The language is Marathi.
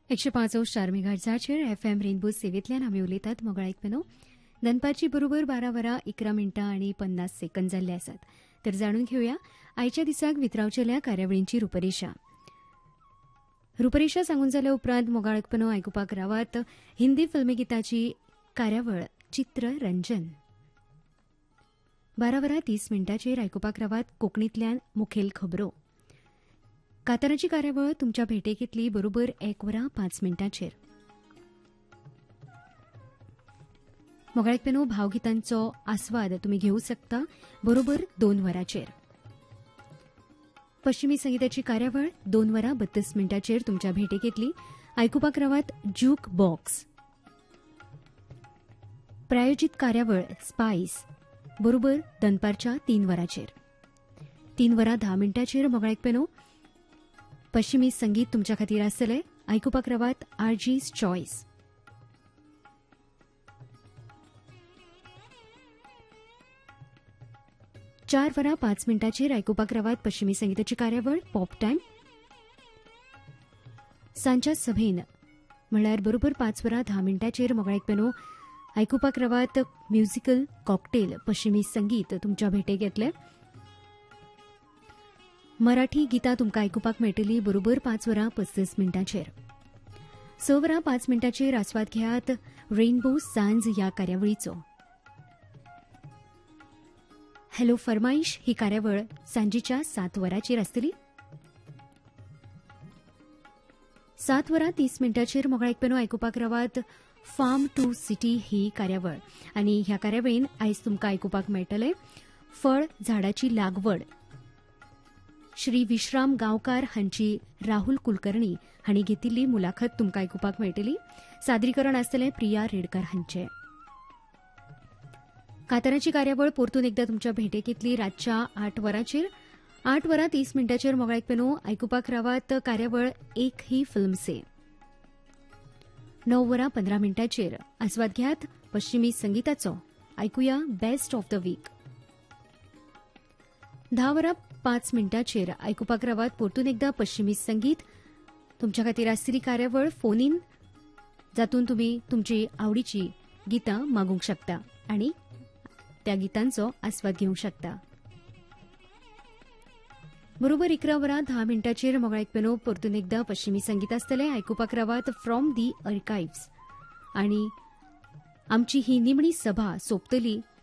105.4 मेगाहर्ट्झाचेर FM रेनबो सेवेंतल्यान आमी उलयतात मोगळा आयकपेनो. दनपारची बरोबर 12 वरां 11 मिनटां आनी 50 सेकंद जाल्ले आसात. तर जाणून घेवया आयच्या दिसाक वितरावचेल्या कार्यावळींची रुपरेषा. रुपरेषा सांगून जाल्या उपरांत मोगळा आयकपेनो आयकुपाक रावात हिंदी फिल्मी गितांची कार्यावळ चित्र रंजन. 12 वरां 30 मिनटांचेर आयकुपाक रावात कोंकणींतल्यान मुखेल खबरो. काताराची कार्यावळ तुमच्या भेटेक येतली बरोबर 1 वरां 5 मिनटांचेर. मोगळा आयकपेनो भावगितांचो आस्वाद तुमी घेवंक शकता बरोबर 2 वरांचेर. पश्चिमी संगीताची कार्यावळ 2 वरां 32 मिनटांचेर तुमच्या भेटेक येतली. आयकुपाक रावात जूक बॉक्स. प्रायोजित कार्यावळ स्पायस बरोबर दनपारच्या 3 वरांचेर. 3 वरां 10 मिनटांचेर मोगळा आयकपेनो पश्चिमी संगीत तुमच्या खातीर आसतले. आयकुपाक रावात आरजीज चॉयस. चार वरां 5 मिनटांचेर आयकुपाक रावात पश्चिमी संगीताची कार्यावळ पॉप टायम. सांच्या सभेन म्हळ्यार बरोबर 5 वरां 10 मिनटांचेर मोगळा आयकपेनो आयकुपाक रावात म्युझिकल कॉकटेल पश्चिमी संगीत तुमच्या भेटेक येतले. मराठी गितां तुमकां आयकुपाक मेळटली बरोबर 5 वरां 35 मिनटांचेर. 6 वरां 5 मिनटांचेर आस्वाद घेयात रेनबो सांज ह्या कार्यावळीचो. हॅलो फरमाईश ही कार्यावळ सांजेच्या 7 वरांचेर आसतली. 7 वरां 30 मिनटांचेर मोगळा आयकपेनो आयकुपाक रावात फार्म टू सिटी ही कार्यावळ. आनी ह्या कार्यावळीन आयज तुमकां आयकुपाक मेळटले फळ झाडाची लागवड. श्री विश्राम गांवकार हांची राहुल कुलकर्णी हांणी घेतिल्ली मुलाखत तुमकां आयकुपाक मेळटली. सादरीकरण आसतलें प्रिया रेडकर हांचें. काताराची कार्यावळ परतून एकदां तुमच्या भेटेक येतली रातच्या 8 वरांचेर. 8 वरां 30 मिनटांचेर मोगळा आयकपेनो आयकुपाक रावात कार्यावळ एक ही फिल्म से. 9 वरां 15 मिनटांचेर आस्वाद घेयात पश्चिमी संगीताचो. आयकुया बेस्ट ऑफ द वीक. 10 वरां 5 मिनटांचेर आयकुपाक रावात परतून एकदां पश्चिमी संगीत तुमच्या खातीर आसतली कार्यावळ फोन इन, जातून तुमी तुमची आवडीची गितां मागूंक शकता आनी त्या गितांचो आस्वाद घेवंक शकता. बरोबर 11 वरां 10 मिनटांचेर मोगळा आयकपेनो परतून एकदां पश्चिमी संगीत आसतलें. आयकुपाक रावात फ्रॉम दी आर्कायव्स. आनी आमची ही निमणी सभा सोंपतली